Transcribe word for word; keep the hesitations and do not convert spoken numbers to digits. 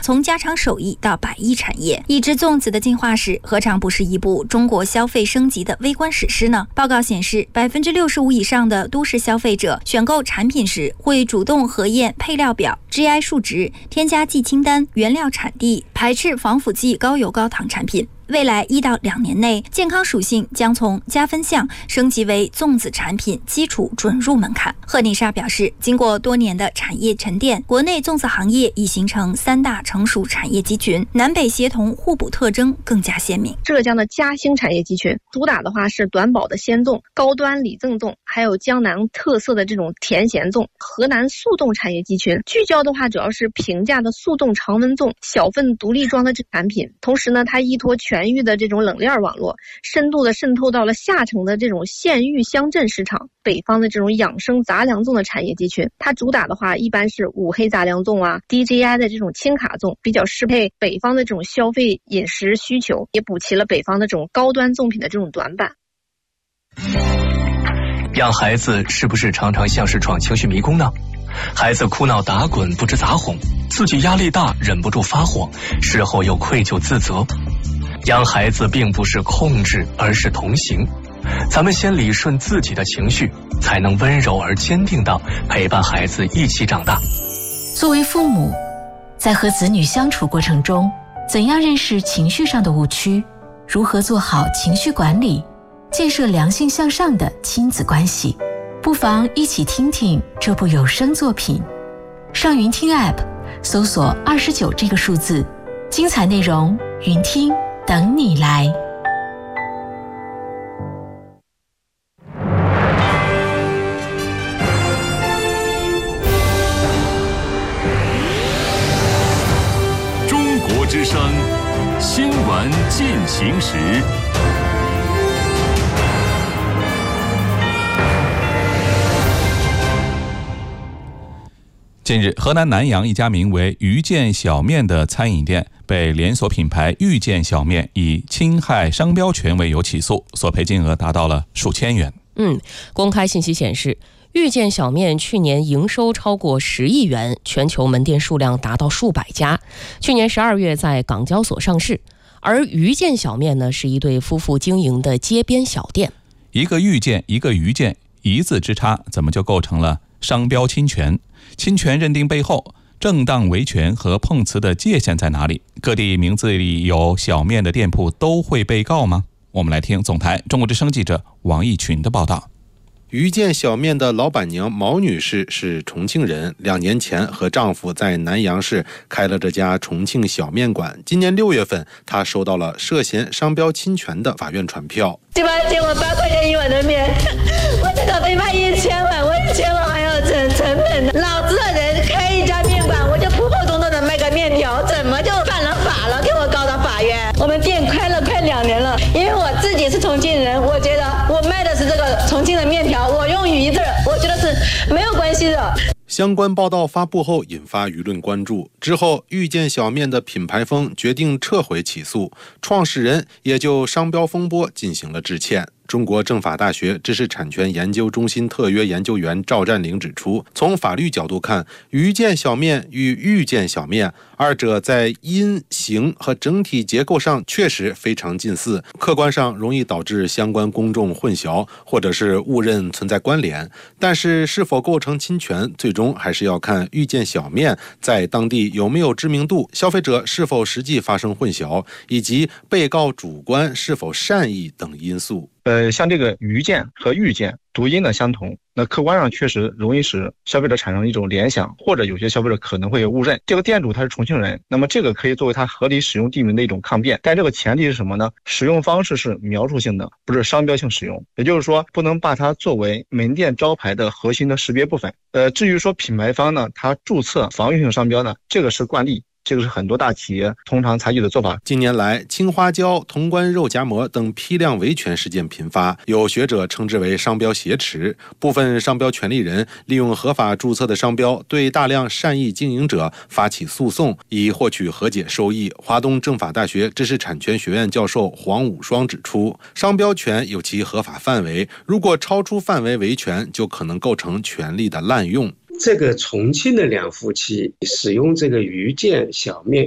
从家常手艺到百亿产业，已知粽子的进化史何尝不是一部中国消费升级的微观史诗呢？报告显示，百分之六十五以上的都市消费者选购产品时会主动核验配料表、G I 数值、添加剂清单、原料产地，排斥防腐剂、高油高糖产品。未来一到两年内，健康属性将从加分项升级为粽子产品基础准入门槛。贺丽莎表示，经过多年的产业沉淀，国内粽子行业已形成三大成熟产业集群，南北协同互补特征更加鲜明。 浙江的嘉兴产业集群主打的话是短保的鲜粽、高端礼赠粽，还有江南特色的这种甜咸粽。河南速冻产业集群聚焦的话主要是平价的速冻常温粽、小份独立装的产品，同时呢，它依托全全域的这种冷链网络，深度的渗透到了下沉的这种县域乡镇市场。北方的这种养生杂粮粽的产业集群，它主打的话一般是五黑杂粮粽啊 D J I 的这种轻卡粽，比较适配北方的这种消费饮食需求，也补齐了北方的这种高端粽品的这种短板。 养孩子是不是常常像是闯情绪迷宫呢？孩子哭闹打滚不知咋哄，自己压力大忍不住发火，事后又愧疚自责。养孩子并不是控制，而是同行。咱们先理顺自己的情绪，才能温柔而坚定地陪伴孩子一起长大。 作为父母，在和子女相处过程中，怎样认识情绪上的误区，如何做好情绪管理，建设良性向上的亲子关系，不妨一起听听这部有声作品。上云听 App 搜索二十九这个数字，精彩内容云听等你来。 中国之声新闻进行时。 近日，河南南阳一家名为遇见小面的餐饮店被连锁品牌遇见小面以侵害商标权为由起诉，索赔金额达到了数千元。 嗯，公开信息显示，遇见小面去年营收超过十亿元，全球门店数量达到数百家。去年十二月在港交所上市。而遇见小面呢，是一对夫妇经营的街边小店。 一个遇见，一个遇见，一字之差，怎么就构成了商标侵权？侵权认定背后，正当维权和碰瓷的界限在哪里？各地名字里有小面的店铺都会被告吗？我们来听总台中国之声记者王义群的报道。 遇见小面的老板娘毛女士是重庆人，两年前和丈夫在南阳市开了这家重庆小面馆。今年六月份，她收到了涉嫌商标侵权的法院传票。 对吧？结果八块钱一碗的面，我这个得卖一千万，我一千万还要成成本。老子的人开一家面馆，我就普普通通的卖个面条，怎么就犯了法了？给我告到法院。我们店开了快两年了，因为我自己是重庆人，我觉得我卖的是这个重庆的面条。我用鱼字，我觉得是没有关系的。 相关报道发布后引发舆论关注，之后遇见小面的品牌方决定撤回起诉，创始人也就商标风波进行了致歉。中国政法大学知识产权研究中心特约研究员赵占领指出，从法律角度看，遇见小面与遇见小面二者在音、形和整体结构上确实非常近似，客观上容易导致相关公众混淆或者是误认存在关联。但是是否构成侵权，最终还是要看遇见小面在当地有没有知名度，消费者是否实际发生混淆，以及被告主观是否善意等因素。 呃，像这个遇见和遇见读音的相同，那客观上确实容易使消费者产生一种联想，或者有些消费者可能会有误认。这个店主他是重庆人，那么这个可以作为他合理使用地名的一种抗辩，但这个前提是什么呢？使用方式是描述性的，不是商标性使用，也就是说不能把它作为门店招牌的核心的识别部分。呃，至于说品牌方呢，他注册防御性商标呢，这个是惯例。这个是很多大企业通常采取的做法。 近年来，青花椒、潼关肉夹馍等批量维权事件频发，有学者称之为商标挟持。部分商标权利人利用合法注册的商标，对大量善意经营者发起诉讼，以获取和解收益。华东政法大学知识产权学院教授黄武双指出，商标权有其合法范围，如果超出范围维权，就可能构成权利的滥用。 这个重庆的两夫妻使用这个遇见小面